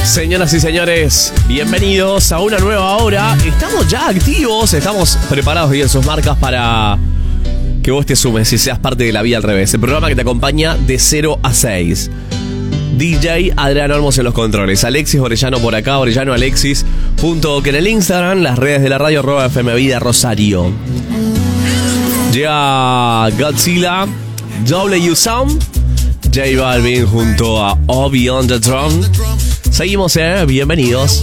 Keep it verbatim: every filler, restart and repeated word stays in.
Señoras y señores, bienvenidos a una nueva hora. Estamos ya activos, estamos preparados bien sus marcas para que vos te sumes y seas parte de La Vida al Revés. El programa que te acompaña de cero a seis. D J Adrián Olmos en los controles, Alexis Orellano por acá, Orellano Alexis, junto que en el Instagram, las redes de la radio, arroba F M Vida Rosario. Llega Godzilla, W Sound, J Balvin junto a Obi on the Drum. Seguimos, eh, bienvenidos.